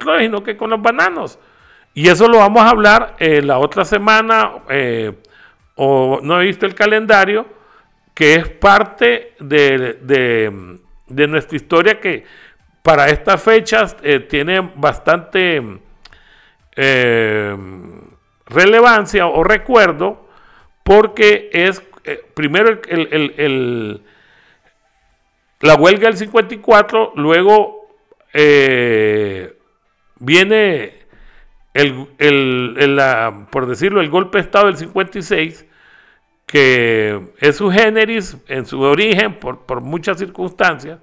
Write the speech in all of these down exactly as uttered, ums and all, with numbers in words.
flores, sino que con los bananos. Y eso lo vamos a hablar eh, la otra semana, eh, o no he visto el calendario, que es parte de, de, de nuestra historia, que para estas fechas eh, tiene bastante eh, relevancia o recuerdo, porque es eh, primero el, el, el, el, la huelga del cincuenta y cuatro, luego eh, viene el, el, el la, por decirlo, el golpe de Estado del cincuenta y seis, que es su géneris en su origen por, por muchas circunstancias,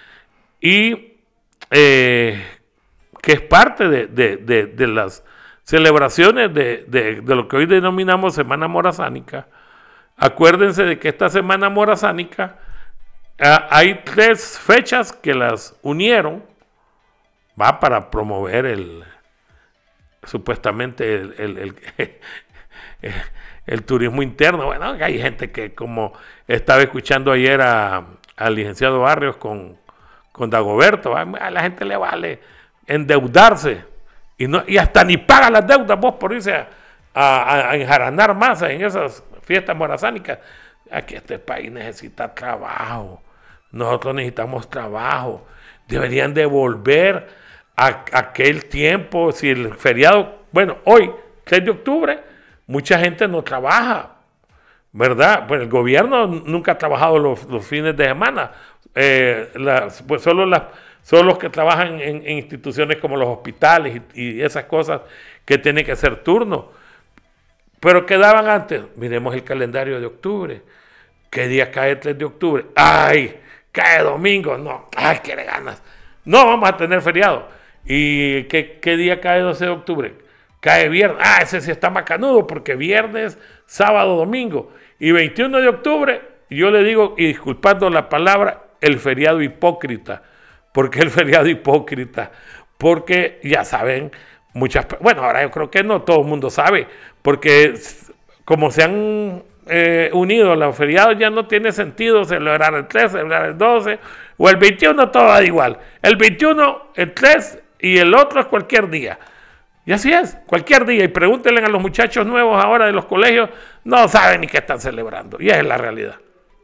y eh, que es parte de, de, de, de las celebraciones de, de, de lo que hoy denominamos Semana Morazánica. Acuérdense de que esta Semana Morazánica eh, hay tres fechas que las unieron, va, para promover el supuestamente el, el, el, el, el turismo interno. Bueno, hay gente que, como estaba escuchando ayer a, al licenciado Barrios con, con Dagoberto, a la gente le vale endeudarse y, no, y hasta ni paga las deudas vos por irse a, a, a enjaranar más en esas fiestas morazánicas. Aquí este país necesita trabajo, nosotros necesitamos trabajo, deberían devolver a, a aquel tiempo, si el feriado, bueno, hoy, tres de octubre, mucha gente no trabaja, ¿verdad? Pues el gobierno nunca ha trabajado los, los fines de semana, eh, la, pues solo, las, solo los que trabajan en, en instituciones como los hospitales y, y esas cosas que tienen que hacer turno. Pero ¿qué daban antes? Miremos el calendario de octubre. ¿Qué día cae el tres de octubre? ¡Ay! Cae domingo. No, ¡ay, qué le ganas! No vamos a tener feriado. ¿Y qué, qué día cae doce de octubre? Cae viernes. Ah, ese sí está macanudo, porque viernes, sábado, domingo. Y veintiuno de octubre, yo le digo, y disculpando la palabra, el feriado hipócrita. ¿Por qué el feriado hipócrita? Porque ya saben, muchas, bueno, ahora yo creo que no todo el mundo sabe, porque como se han eh, unido los feriados, ya no tiene sentido celebrar el tres, celebrar el doce, o el veintiuno, todo da igual. El veintiuno, el tres y el otro es cualquier día. Y así es, cualquier día. Y pregúntenle a los muchachos nuevos ahora de los colegios, no saben ni qué están celebrando. Y esa es la realidad.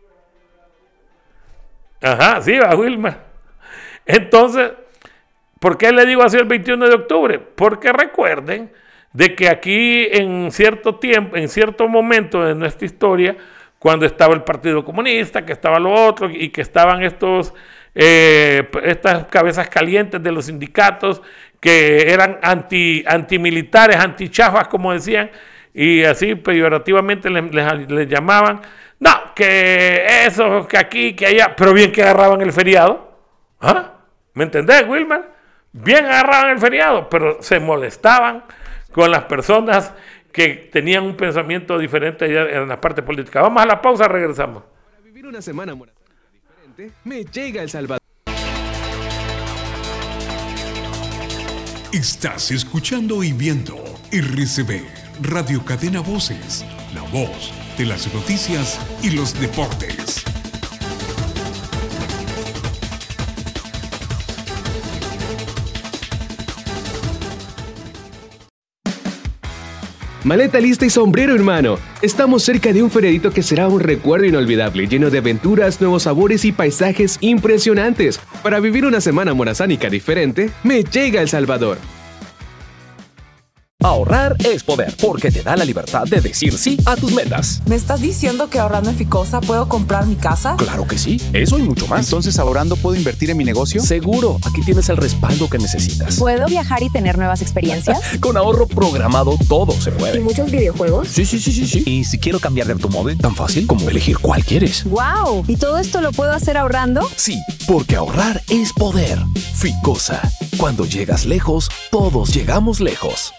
Ajá, sí, va, Wilma. Entonces, ¿por qué le digo así el veintiuno de octubre? Porque recuerden de que aquí en cierto tiempo, en cierto momento de nuestra historia, cuando estaba el Partido Comunista, que estaba lo otro, y que estaban estos, eh, estas cabezas calientes de los sindicatos, que eran anti, antimilitares, antichafas, como decían, y así peyorativamente les, les, les llamaban, no, que eso, que aquí, que allá, pero bien que agarraban el feriado. ¿Ah? ¿Me entendés, Wilmer? Bien agarraban el feriado, pero se molestaban con las personas que tenían un pensamiento diferente en la parte política. Vamos a la pausa, regresamos. Para vivir una semana morazánica diferente, me llega El Salvador. Estás escuchando y viendo R C B, Radio Cadena Voces, la voz de las noticias y los deportes. Maleta lista y sombrero en mano. Estamos cerca de un feriadito que será un recuerdo inolvidable, lleno de aventuras, nuevos sabores y paisajes impresionantes. Para vivir una semana morazánica diferente, me llega El Salvador. Ahorrar es poder, porque te da la libertad de decir sí a tus metas. ¿Me estás diciendo que ahorrando en Ficosa puedo comprar mi casa? Claro que sí, eso y mucho más. Entonces, ¿ahorrando puedo invertir en mi negocio? Seguro, aquí tienes el respaldo que necesitas. ¿Puedo viajar y tener nuevas experiencias? Con ahorro programado todo se puede. ¿Y muchos videojuegos? Sí, sí, sí, sí, sí. ¿Y si quiero cambiar de automóvil? Tan fácil como elegir cuál quieres. ¡Wow! ¿Y todo esto lo puedo hacer ahorrando? Sí, porque ahorrar es poder. Ficosa. Cuando llegas lejos, todos llegamos lejos.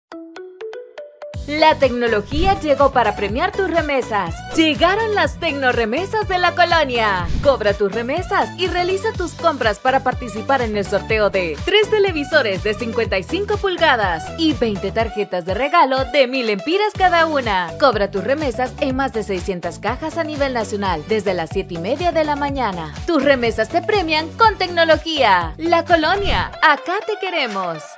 La tecnología llegó para premiar tus remesas. Llegaron las tecnoremesas de la colonia. Cobra tus remesas y realiza tus compras para participar en el sorteo de tres televisores de cincuenta y cinco pulgadas y veinte tarjetas de regalo de mil empiras cada una. Cobra tus remesas en más de seiscientas cajas a nivel nacional desde las siete y media de la mañana. Tus remesas te premian con tecnología. La colonia, acá te queremos.